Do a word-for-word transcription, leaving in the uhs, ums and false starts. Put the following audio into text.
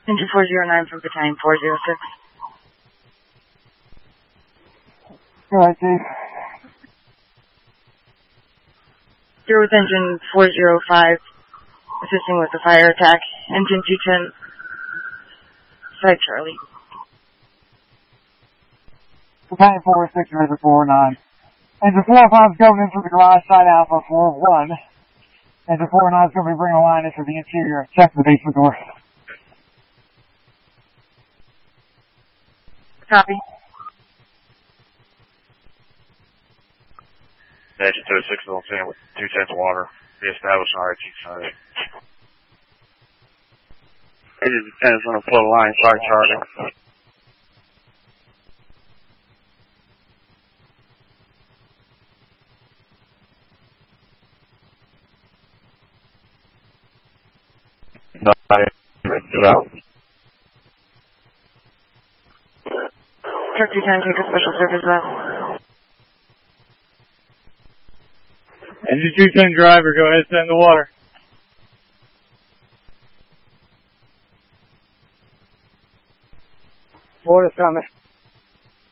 Engine four zero nine from battalion four zero six. Go ahead, Chief. You're with engine four zero five, assisting with the fire attack. Engine two ten, side Charlie. Battalion four six, Razor four nine. Engine four five is going into the garage side Alpha four one. Engine four nine is going to be bringing a line into the interior. Check the basement door. Copy. Engine two oh six is on scene with two tens of water. Be established on R T side. Engine ten is going to pull a line side Charlie. Out. Truck two ten, take a special service out. Engine two ten driver, go ahead and send the water. Water's coming.